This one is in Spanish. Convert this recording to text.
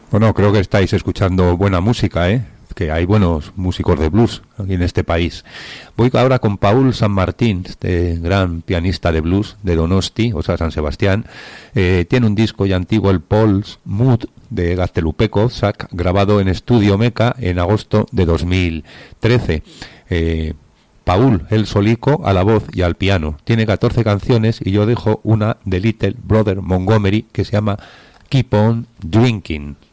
Bueno, creo que estáis escuchando buena música, ¿eh? Que hay buenos músicos de blues aquí en este país. Voy ahora con Paul San Martín, este gran pianista de blues de Donosti, o sea, San Sebastián. Tiene un disco ya antiguo, el Paul's Mood, de Gaztelupeco, grabado en Estudio Meca en agosto de 2013. Paul, el solico, a la voz y al piano. Tiene 14 canciones y yo dejo una de Little Brother Montgomery que se llama Keep On Drinking.